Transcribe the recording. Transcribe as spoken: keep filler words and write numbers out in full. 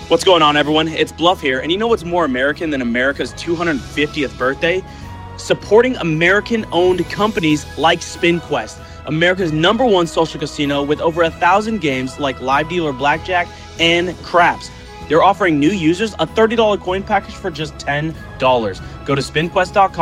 What's going on, everyone? It's Bluff here, and you know what's more American than America's two hundred fiftieth birthday? Supporting American-owned companies like SpinQuest, America's number one social casino with over a thousand games like live dealer blackjack and craps. They're offering new users a thirty dollars coin package for just ten dollars. Go to spin quest dot com